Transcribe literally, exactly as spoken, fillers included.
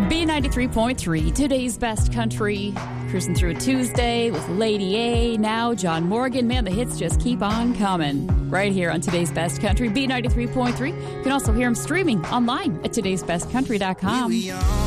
B ninety-three point three, today's best country. Cruising through a Tuesday with Lady A. Now John Morgan. Man, the hits just keep on coming. Right here on Today's Best Country, B ninety-three point three. You can also hear him streaming online at todays best country dot com.